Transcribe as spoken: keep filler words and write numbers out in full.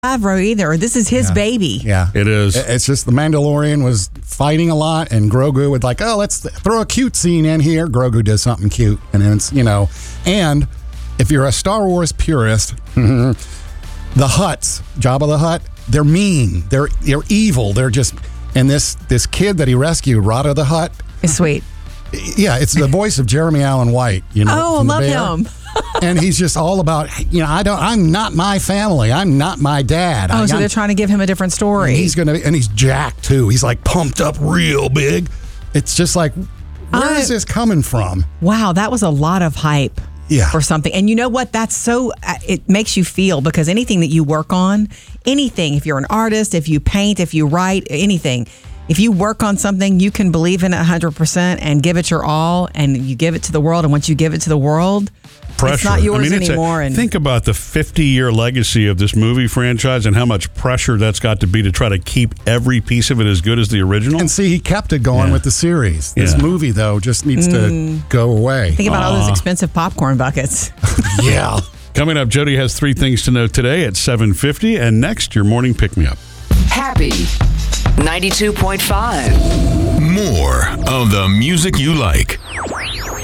Favreau either. This is his yeah. baby. Yeah. It is. It's just the Mandalorian was fighting a lot, and Grogu would like, oh, let's throw a cute scene in here. Grogu does something cute, and then it's, you know, and if you're a Star Wars purist, the Hutts, Jabba the Hutt, they're mean. They're they're evil. They're just, and this this kid that he rescued, Rada the Hutt, It's sweet. yeah, it's the voice of Jeremy Allen White. You know, Oh, from The love Bear. him. And he's just all about, you know, I don't, I'm not my family. I'm not my dad. Oh, I, so I'm, they're trying to give him a different and story. he's gonna, and he's jacked too. He's like pumped up real big. It's just like, where I- is this coming from? Wow, that was a lot of hype. Yeah. For something. And you know what? That's so, uh, it makes you feel, because anything that you work on, anything, if you're an artist, if you paint, if you write, anything, if you work on something, you can believe in it one hundred percent and give it your all, and you give it to the world. And once you give it to the world, Pressure. it's not yours I mean, it's anymore. A, and think about the fifty-year legacy of this movie franchise and how much pressure that's got to be to try to keep every piece of it as good as the original. And see, he kept it going Yeah. with the series. This Yeah. movie, though, just needs to go away. think about all those Aw. expensive popcorn buckets. Yeah. Coming up, Jody has three things to know today at seven fifty, and next, your morning pick-me-up. Happy ninety-two point five. More of the music you like.